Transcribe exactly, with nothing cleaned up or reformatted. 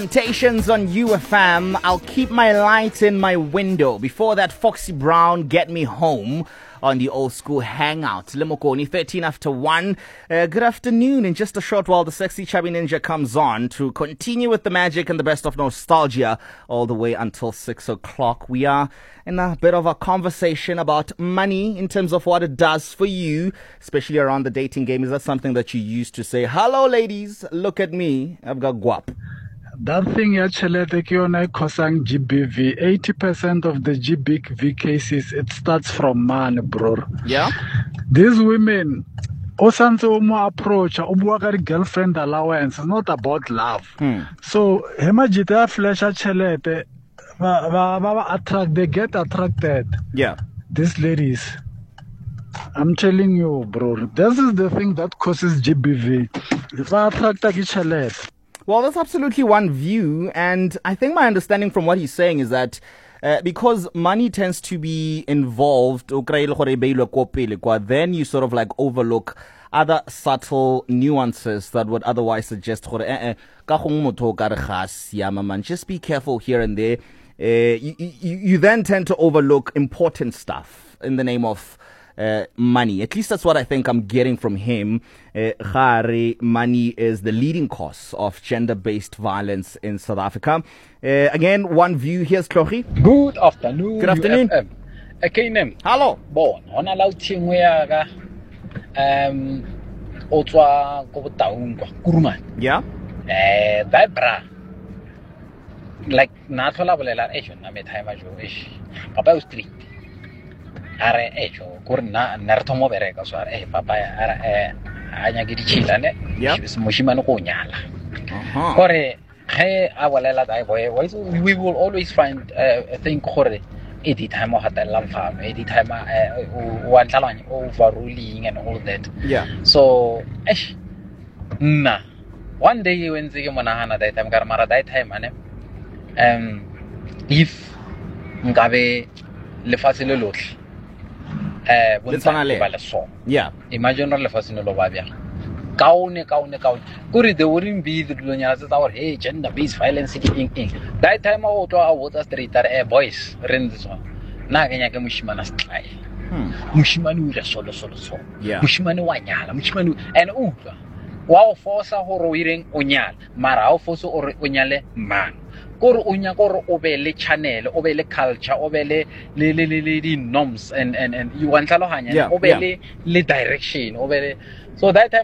Presentations on U F M. I'll keep my lights in my window. Before that, Foxy Brown, Get Me Home on the old school hangout. Limokoni, thirteen after one. Uh, good afternoon. In just a short while, the sexy chubby ninja comes on to continue with the magic and the best of nostalgia all the way until six o'clock. We are in a bit of a conversation about money in terms of what it does for you, especially around the dating game. Is that something that you used to say, hello ladies, look at me, I've got guap? That thing ya chelete ke yona e causang G B V. eighty percent of the G B V cases, it starts from man, bro. Yeah? These women, o santse o mo approach, o bua ka girlfriend allowance. It's not about love. Hmm. So, hema jita flesh a chelete, ba, ba, ba, attract, they get attracted. Yeah. These ladies, I'm telling you, bro, this is the thing that causes G B V. If I attract a chelete. Well, that's absolutely one view, and I think my understanding from what he's saying is that uh, because money tends to be involved, then you sort of like overlook other subtle nuances that would otherwise suggest just be careful here and there. Uh, you, you, you then tend to overlook important stuff in the name of Uh, money. At least that's what I think I'm getting from him. Uh, money is the leading cause of gender-based violence in South Africa. Uh, again, one view. Here's Klochi. Good afternoon. Good afternoon. U F M. Okay, name. Hello. Bon, on a lot of ya ga um otswa go botaung kwa kuruma. Yeah. Eh, that bra. Like na thola bolela e shona me time jo e. Papa o street. Are echo kurna nartomo bereka so are papa are eh anya ke ditshila ne moshimane go nyala uh-huh kore ge a bolela dai boy we will always find uh, a thing gore e di time of the lamp farm e di time one talent overruling and all that. Yeah. So eh na one day when ze ke monahana dai time ka mara dai time ane um if ngabe le fasile lotlhe eh so yeah, imagine le fasino lo ba bia kaone kaone kaone kuri the wouldn't be the dunya sa our hey gender based violence in in that time o to a water street are eh boys rend so na kenya ke mushimana style hmm mushimani u re solo solo so yeah, mushimani wa nyala mushimani and u wa o force ho ro ireng o nyala mara o force o re o nyale man kore o nya kore o be le channel o be le culture o be le le le le di norms and and and you want tlhalohanya o be le le direction o be le so that time